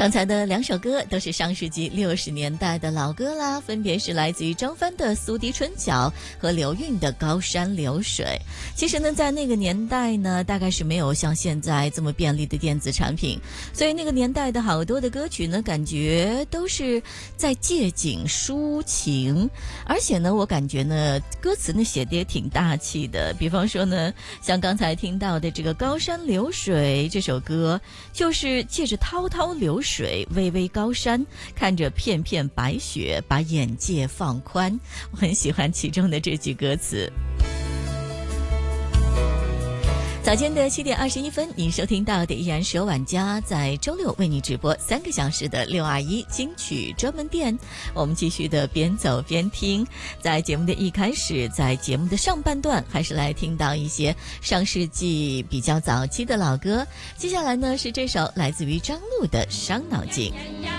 刚才的两首歌都是上世纪60年代的老歌啦，分别是来自于张帆的《苏堤春晓》和刘韵的《高山流水》。其实呢，在那个年代呢，大概是没有像现在这么便利的电子产品，所以那个年代的好多的歌曲呢，感觉都是在借景抒情，而且呢，我感觉呢，歌词呢写的也挺大气的。比方说呢，像刚才听到的这个《高山流水》这首歌，就是借着滔滔流水，巍巍高山，看着片片白雪，把眼界放宽。我很喜欢其中的这句歌词。早间的7点21分，您收听到的依然是由晚家在周六为你直播3个小时的621金曲专门店。我们继续的边走边听，在节目的一开始，在节目的上半段，还是来听到一些上世纪比较早期的老歌。接下来呢，是这首来自于张璐的《伤脑筋》。